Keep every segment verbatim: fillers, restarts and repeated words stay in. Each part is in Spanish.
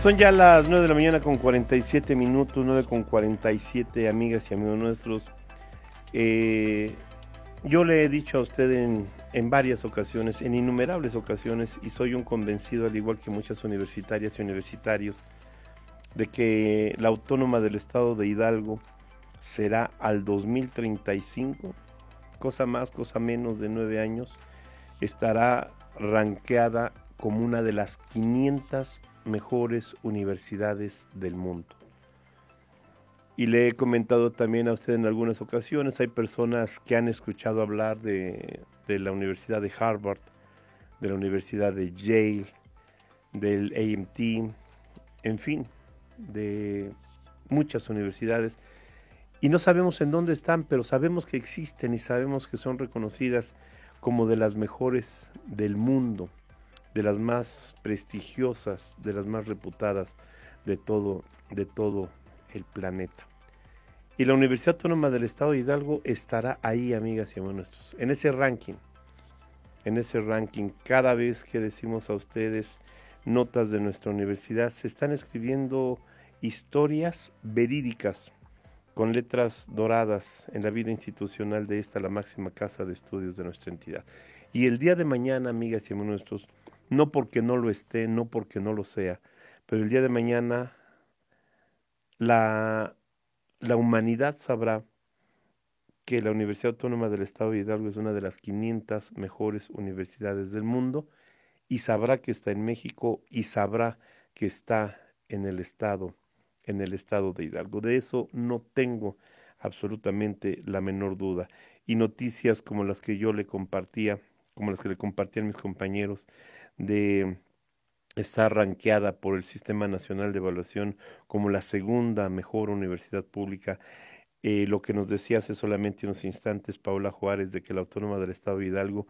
Son ya las nueve de la mañana con cuarenta y siete minutos, nueve con cuarenta y siete, amigas y amigos nuestros. Eh, yo le he dicho a usted en, en varias ocasiones, en innumerables ocasiones, y soy un convencido, al igual que muchas universitarias y universitarios, de que la Autónoma del Estado de Hidalgo será al dos mil treinta y cinco, cosa más, cosa menos de nueve años, estará rankeada como una de las quinientas mejores universidades del mundo. Y le he comentado también a usted en algunas ocasiones, hay personas que han escuchado hablar de, de la Universidad de Harvard, de la Universidad de Yale, del A M T, en fin, de muchas universidades. Y no sabemos en dónde están, pero sabemos que existen y sabemos que son reconocidas como de las mejores del mundo, de las más prestigiosas, de las más reputadas de todo, de todo el planeta. Y la Universidad Autónoma del Estado de Hidalgo estará ahí, amigas y amigos nuestros, en ese ranking, en ese ranking. Cada vez que decimos a ustedes notas de nuestra universidad, se están escribiendo historias verídicas con letras doradas en la vida institucional de esta, la máxima casa de estudios de nuestra entidad. Y el día de mañana, amigas y amigos nuestros, no porque no lo esté, no porque no lo sea, pero el día de mañana la, la humanidad sabrá que la Universidad Autónoma del Estado de Hidalgo es una de las quinientas mejores universidades del mundo, y sabrá que está en México y sabrá que está en el estado, en el estado de Hidalgo. De eso no tengo absolutamente la menor duda. Y noticias como las que yo le compartía, como las que le compartían mis compañeros, de estar ranqueada por el Sistema Nacional de Evaluación como la segunda mejor universidad pública. Eh, lo que nos decía hace solamente unos instantes Paola Juárez, de que la Autónoma del Estado de Hidalgo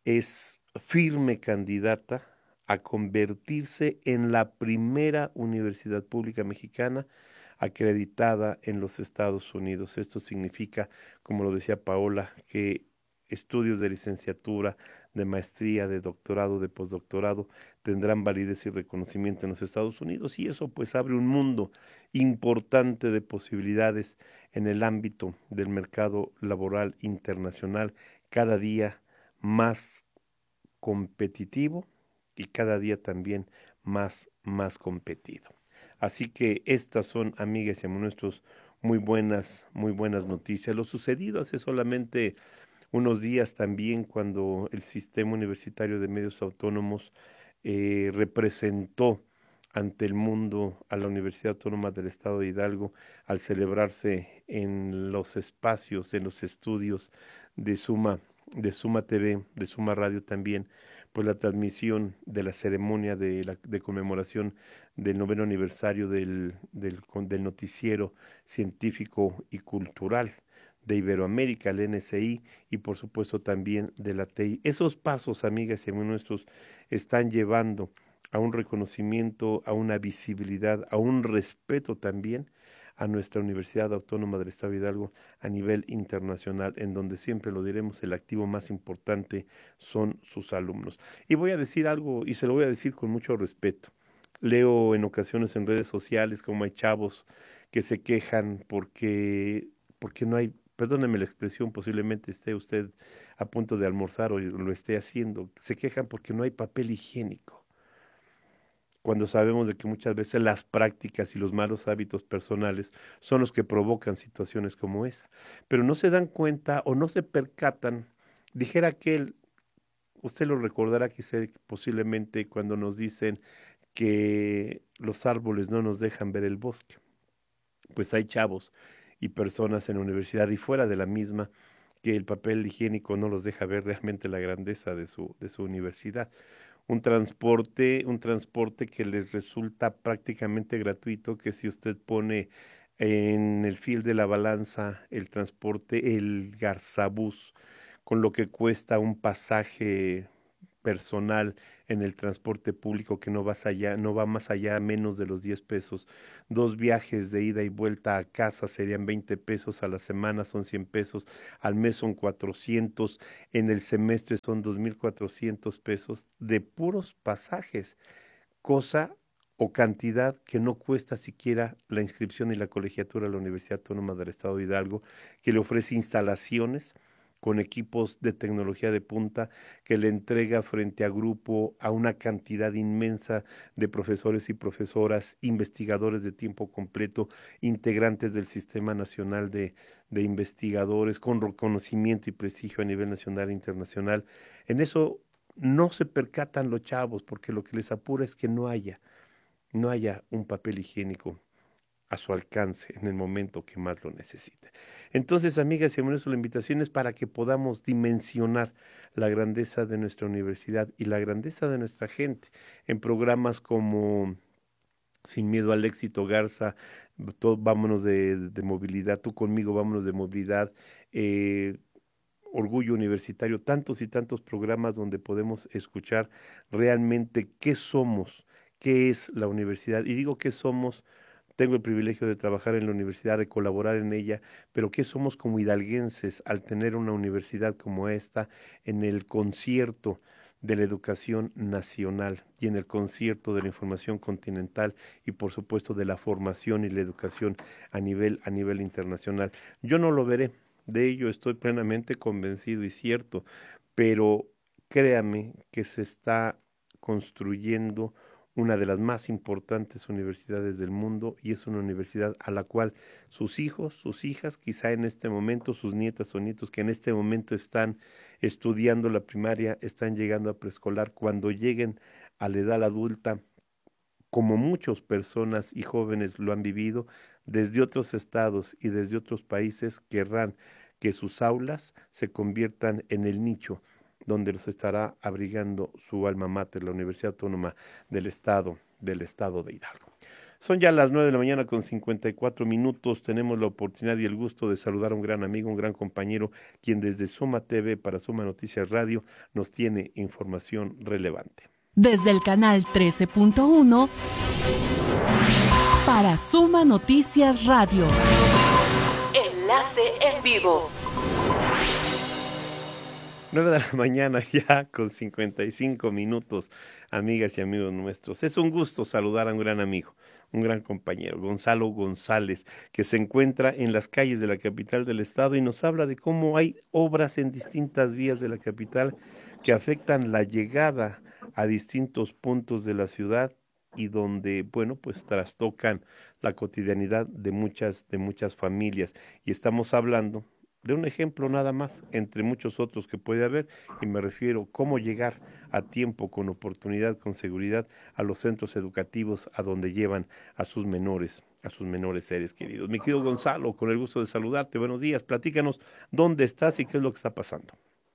es firme candidata a convertirse en la primera universidad pública mexicana acreditada en los Estados Unidos. Esto significa, como lo decía Paola, que estudios de licenciatura, de maestría, de doctorado, de postdoctorado tendrán validez y reconocimiento en los Estados Unidos, y eso pues abre un mundo importante de posibilidades en el ámbito del mercado laboral internacional, cada día más competitivo y cada día también más, más competido. Así que estas son, amigas y amigos nuestros, muy buenas, muy buenas noticias. Lo sucedido hace solamente unos días también, cuando el Sistema Universitario de Medios Autónomos eh, representó ante el mundo a la Universidad Autónoma del Estado de Hidalgo, al celebrarse en los espacios, en los estudios de Suma, de Suma T V, de Suma Radio también, pues la transmisión de la ceremonia de, la, de conmemoración del noveno aniversario del, del, del noticiero científico y cultural de Iberoamérica, el N S I, y por supuesto también de la T I. Esos pasos, amigas y amigos nuestros, están llevando a un reconocimiento, a una visibilidad, a un respeto también a nuestra Universidad Autónoma del Estado de Hidalgo a nivel internacional, en donde siempre lo diremos, el activo más importante son sus alumnos. Y voy a decir algo, y se lo voy a decir con mucho respeto. Leo en ocasiones en redes sociales como hay chavos que se quejan porque, porque no hay, perdóneme la expresión, posiblemente esté usted a punto de almorzar o lo esté haciendo, se quejan porque no hay papel higiénico, cuando sabemos de que muchas veces las prácticas y los malos hábitos personales son los que provocan situaciones como esa. Pero no se dan cuenta o no se percatan, dijera aquel, usted lo recordará quizá posiblemente cuando nos dicen que los árboles no nos dejan ver el bosque. Pues hay chavos y personas en la universidad y fuera de la misma que el papel higiénico no los deja ver realmente la grandeza de su, de su universidad. Un transporte, un transporte que les resulta prácticamente gratuito, que si usted pone en el fil de la balanza el transporte, el Garzabús, con lo que cuesta un pasaje personal en el transporte público, que no vas allá, no va más allá, menos de los diez pesos. Dos viajes de ida y vuelta a casa serían veinte pesos, a la semana son cien pesos, al mes son cuatrocientos, en el semestre son dos mil cuatrocientos pesos de puros pasajes, cosa o cantidad que no cuesta siquiera la inscripción y la colegiatura a la Universidad Autónoma del Estado de Hidalgo, que le ofrece instalaciones con equipos de tecnología de punta, que le entrega frente a grupo a una cantidad inmensa de profesores y profesoras, investigadores de tiempo completo, integrantes del Sistema Nacional de, de Investigadores, con reconocimiento y prestigio a nivel nacional e internacional. En eso no se percatan los chavos, porque lo que les apura es que no haya, no haya un papel higiénico a su alcance en el momento que más lo necesite. Entonces, amigas y amigos, la invitación es para que podamos dimensionar la grandeza de nuestra universidad y la grandeza de nuestra gente en programas como Sin Miedo al Éxito, Garza, todo, vámonos de, de movilidad, tú conmigo, vámonos de movilidad, eh, Orgullo Universitario, tantos y tantos programas donde podemos escuchar realmente qué somos, qué es la universidad. Y digo qué somos, tengo el privilegio de trabajar en la universidad, de colaborar en ella, pero qué somos como hidalguenses al tener una universidad como esta en el concierto de la educación nacional y en el concierto de la información continental y por supuesto de la formación y la educación a nivel, a nivel internacional. Yo no lo veré, de ello estoy plenamente convencido y cierto, pero créame que se está construyendo una de las más importantes universidades del mundo y es una universidad a la cual sus hijos, sus hijas, quizá en este momento, sus nietas o nietos que en este momento están estudiando la primaria, están llegando a preescolar, cuando lleguen a la edad adulta, como muchas personas y jóvenes lo han vivido, desde otros estados y desde otros países querrán que sus aulas se conviertan en el nicho donde los estará abrigando su alma mater, la Universidad Autónoma del Estado, del Estado de Hidalgo. Son ya las nueve de la mañana con cincuenta y cuatro minutos. Tenemos la oportunidad y el gusto de saludar a un gran amigo, un gran compañero, quien desde Suma T V para Suma Noticias Radio nos tiene información relevante. Desde el canal trece punto uno para Suma Noticias Radio. Enlace en vivo. nueve de la mañana ya con cincuenta y cinco minutos, amigas y amigos nuestros. Es un gusto saludar a un gran amigo, un gran compañero, Gonzalo González, que se encuentra en las calles de la capital del estado y nos habla de cómo hay obras en distintas vías de la capital que afectan la llegada a distintos puntos de la ciudad y donde, bueno, pues trastocan la cotidianidad de muchas, de muchas familias. Y estamos hablando de un ejemplo nada más, entre muchos otros que puede haber, y me refiero cómo llegar a tiempo, con oportunidad, con seguridad, a los centros educativos a donde llevan a sus menores, a sus menores seres queridos. Mi querido Gonzalo, con el gusto de saludarte, buenos días, platícanos dónde estás y qué es lo que está pasando.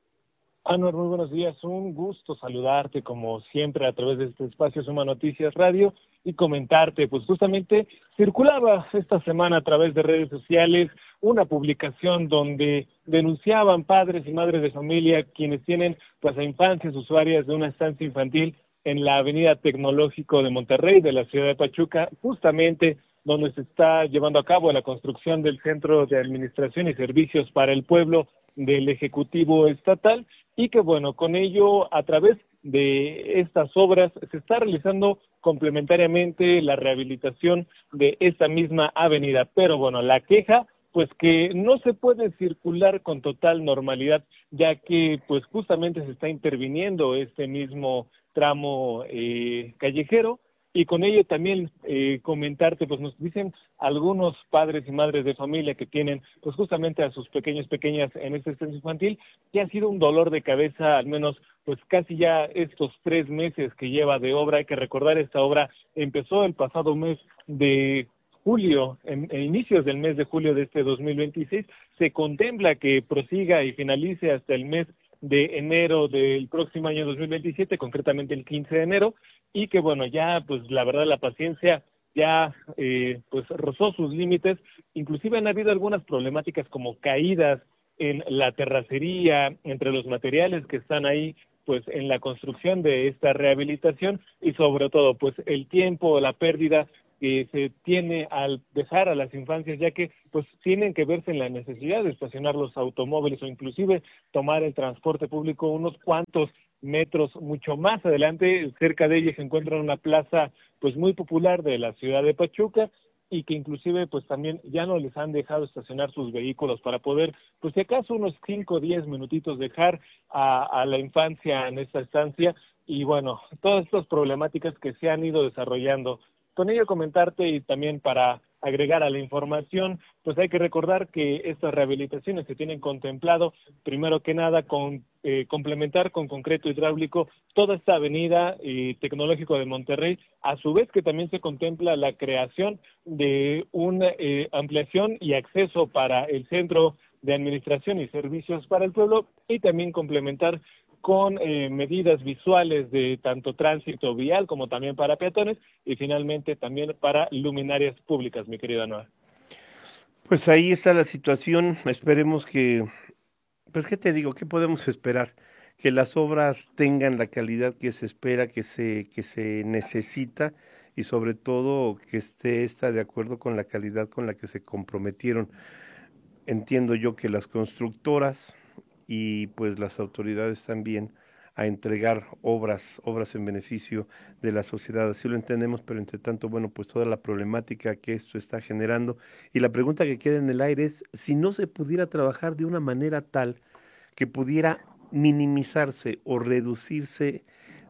Anuar, muy buenos días, un gusto saludarte como siempre a través de este espacio Suma Noticias Radio y comentarte, pues justamente circulaba esta semana a través de redes sociales una publicación donde denunciaban padres y madres de familia quienes tienen pues a infancias usuarias de una estancia infantil en la Avenida Tecnológico de Monterrey, de la ciudad de Pachuca, justamente donde se está llevando a cabo la construcción del Centro de Administración y Servicios para el Pueblo del Ejecutivo Estatal, y que bueno, con ello, a través de estas obras, se está realizando complementariamente la rehabilitación de esta misma avenida. Pero bueno, la queja, pues que no se puede circular con total normalidad, ya que pues justamente se está interviniendo este mismo tramo eh, callejero, y con ello también eh, comentarte, pues nos dicen algunos padres y madres de familia que tienen pues justamente a sus pequeños, pequeñas en este estancia infantil, que ha sido un dolor de cabeza, al menos pues casi ya estos tres meses que lleva de obra. Hay que recordar, esta obra empezó el pasado mes de julio, en, en inicios del mes de julio de este dos mil veintiséis, se contempla que prosiga y finalice hasta el mes de enero del próximo año dos mil veintisiete, concretamente el quince de enero, y que bueno, ya pues la verdad la paciencia ya eh, pues rozó sus límites. Inclusive han habido algunas problemáticas como caídas en la terracería, entre los materiales que están ahí pues en la construcción de esta rehabilitación, y sobre todo pues el tiempo, la pérdida que se tiene al dejar a las infancias, ya que pues tienen que verse en la necesidad de estacionar los automóviles o inclusive tomar el transporte público unos cuantos metros mucho más adelante. Cerca de ella se encuentra una plaza pues muy popular de la ciudad de Pachuca, y que inclusive pues también ya no les han dejado estacionar sus vehículos para poder, pues si acaso unos cinco o diez minutitos dejar a, a la infancia en esta estancia. Y bueno, todas estas problemáticas que se han ido desarrollando. Con ello comentarte, y también para agregar a la información, pues hay que recordar que estas rehabilitaciones se tienen contemplado, primero que nada, con eh, complementar con concreto hidráulico toda esta avenida eh, Tecnológico de Monterrey, a su vez que también se contempla la creación de una eh, ampliación y acceso para el Centro de Administración y Servicios para el Pueblo, y también complementar con eh, medidas visuales de tanto tránsito vial como también para peatones, y finalmente también para luminarias públicas, mi querida Noa. Pues ahí está la situación. Esperemos que, pues qué te digo, ¿qué podemos esperar? Que las obras tengan la calidad que se espera, que se, que se necesita, y sobre todo que esté esta de acuerdo con la calidad con la que se comprometieron. Entiendo yo que las constructoras y pues las autoridades también a entregar obras, obras en beneficio de la sociedad, así lo entendemos, pero entre tanto, bueno, pues toda la problemática que esto está generando, y la pregunta que queda en el aire es si no se pudiera trabajar de una manera tal que pudiera minimizarse o reducirse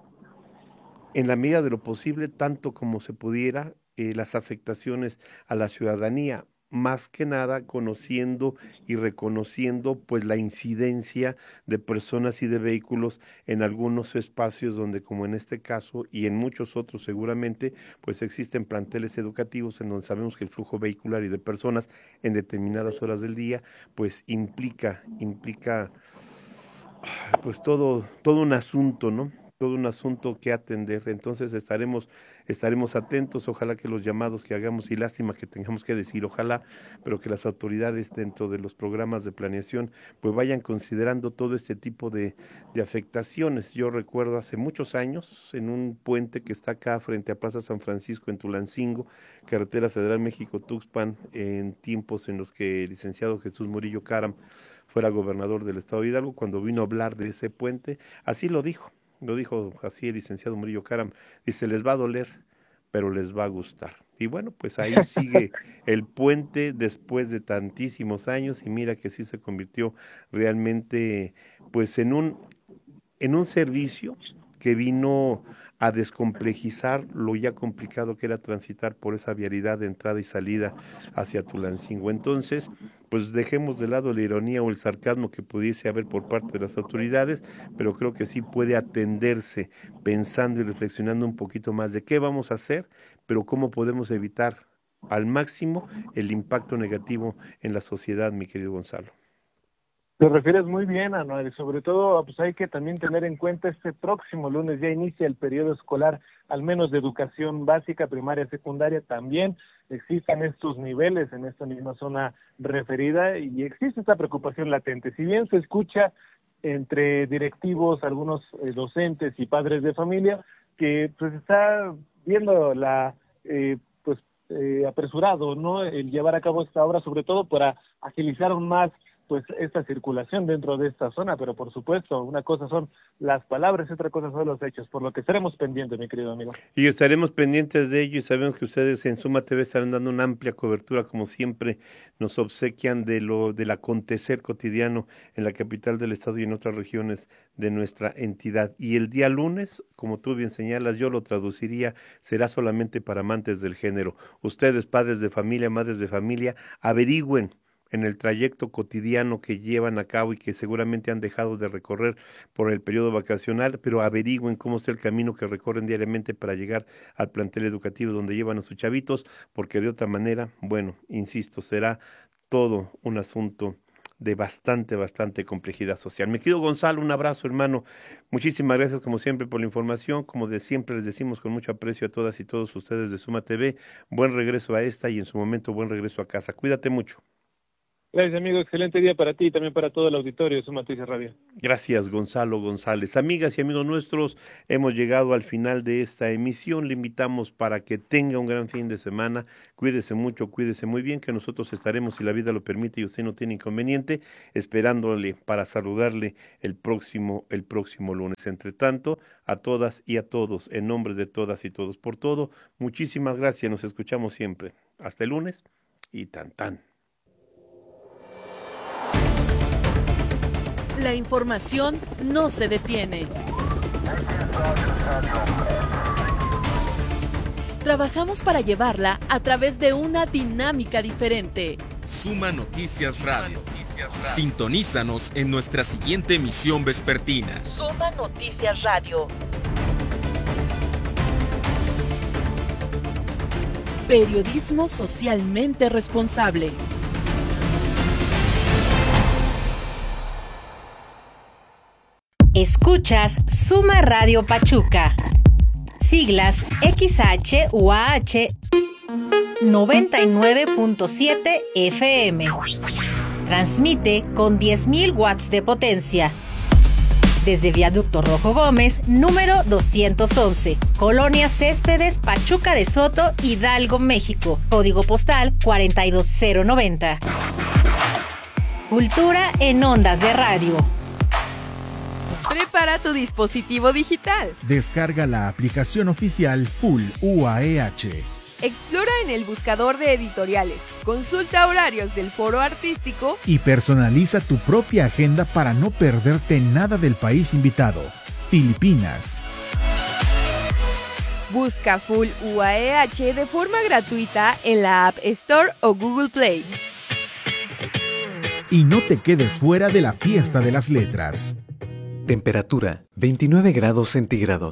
en la medida de lo posible, tanto como se pudiera, eh, las afectaciones a la ciudadanía, más que nada conociendo y reconociendo pues la incidencia de personas y de vehículos en algunos espacios donde, como en este caso y en muchos otros seguramente, pues existen planteles educativos en donde sabemos que el flujo vehicular y de personas en determinadas horas del día pues implica, implica pues todo, todo un asunto, ¿no? Todo un asunto que atender. Entonces estaremos, estaremos atentos. Ojalá que los llamados que hagamos, y lástima que tengamos que decir ojalá, pero que las autoridades dentro de los programas de planeación pues vayan considerando todo este tipo de, de afectaciones. Yo recuerdo hace muchos años en un puente que está acá frente a Plaza San Francisco en Tulancingo, carretera federal México-Tuxpan, en tiempos en los que el licenciado Jesús Murillo Caram fuera gobernador del estado de Hidalgo, cuando vino a hablar de ese puente, así lo dijo. Lo dijo así el licenciado Murillo Caram, dice, les va a doler, pero les va a gustar. Y bueno, pues ahí sigue el puente después de tantísimos años, y mira que sí se convirtió realmente pues en un, en un servicio que vino a descomplejizar lo ya complicado que era transitar por esa vialidad de entrada y salida hacia Tulancingo. Entonces, pues dejemos de lado la ironía o el sarcasmo que pudiese haber por parte de las autoridades, pero creo que sí puede atenderse pensando y reflexionando un poquito más de qué vamos a hacer, pero cómo podemos evitar al máximo el impacto negativo en la sociedad, mi querido Gonzalo. Te refieres muy bien, Anuar, y sobre todo pues hay que también tener en cuenta este próximo lunes ya inicia el periodo escolar, al menos de educación básica, primaria, secundaria. También existen estos niveles en esta misma zona referida, y existe esta preocupación latente. Si bien se escucha entre directivos, algunos eh, docentes y padres de familia, que pues está viendo la eh, pues eh, apresurado, ¿no?, el llevar a cabo esta obra, sobre todo para agilizar aún más pues esta circulación dentro de esta zona, pero por supuesto, una cosa son las palabras y otra cosa son los hechos, por lo que estaremos pendientes, mi querido amigo. Y estaremos pendientes de ello, y sabemos que ustedes en Suma T V estarán dando una amplia cobertura, como siempre nos obsequian, de lo del acontecer cotidiano en la capital del estado y en otras regiones de nuestra entidad. Y el día lunes, como tú bien señalas, yo lo traduciría, será solamente para amantes del género. Ustedes, padres de familia, madres de familia, averigüen en el trayecto cotidiano que llevan a cabo y que seguramente han dejado de recorrer por el periodo vacacional, pero averigüen cómo está el camino que recorren diariamente para llegar al plantel educativo donde llevan a sus chavitos, porque de otra manera, bueno, insisto, será todo un asunto de bastante, bastante complejidad social. Me querido Gonzalo, un abrazo, hermano. Muchísimas gracias, como siempre, por la información. Como de siempre les decimos con mucho aprecio a todas y todos ustedes de Suma T V, buen regreso a esta y en su momento buen regreso a casa. Cuídate mucho. Gracias, amigo. Excelente día para ti y también para todo el auditorio de Suma Noticias Radio. Gracias, Gonzalo González. Amigas y amigos nuestros, hemos llegado al final de esta emisión. Le invitamos para que tenga un gran fin de semana. Cuídese mucho, cuídese muy bien, que nosotros estaremos, si la vida lo permite y usted no tiene inconveniente, esperándole para saludarle el próximo, el próximo lunes. Entre tanto, a todas y a todos, en nombre de todas y todos por todo, muchísimas gracias. Nos escuchamos siempre. Hasta el lunes y tan tan. La información no se detiene. Trabajamos para llevarla a través de una dinámica diferente. Suma Noticias Radio. Sintonízanos en nuestra siguiente emisión vespertina. Suma Noticias Radio. Periodismo socialmente responsable. Escuchas Suma Radio Pachuca. Siglas X H U A H noventa y nueve punto siete F M. Transmite con diez mil watts de potencia. Desde Viaducto Rojo Gómez, número doscientos once, Colonia Céspedes, Pachuca de Soto, Hidalgo, México. Código postal cuarenta y dos cero noventa. Cultura en ondas de radio. Prepara tu dispositivo digital. Descarga la aplicación oficial Full U A E H. Explora en el buscador de editoriales. Consulta horarios del foro artístico. Y personaliza tu propia agenda para no perderte nada del país invitado. Filipinas. Busca Full U A E H de forma gratuita en la App Store o Google Play. Y no te quedes fuera de la fiesta de las letras. Temperatura veintinueve grados centígrados.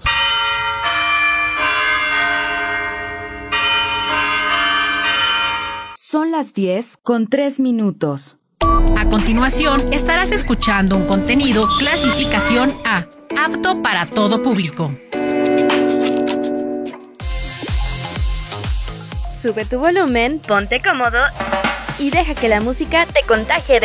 Son las diez con tres minutos. A continuación, estarás escuchando un contenido clasificación A, apto para todo público. Sube tu volumen, ponte cómodo y deja que la música te contagie de